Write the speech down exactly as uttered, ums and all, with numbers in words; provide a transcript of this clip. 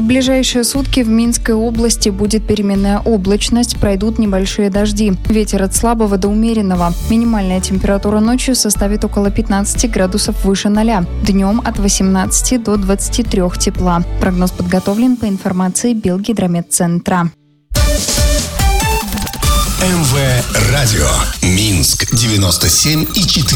В ближайшие сутки в Минской области будет переменная облачность, пройдут небольшие дожди. Ветер от слабого до умеренного. Минимальная температура ночью составит около пятнадцати градусов выше ноля. Днем от восемнадцати до двадцати трёх тепла. Прогноз подготовлен по информации Белгидрометцентра. МВ Радио. Минск девяносто семь и четыре.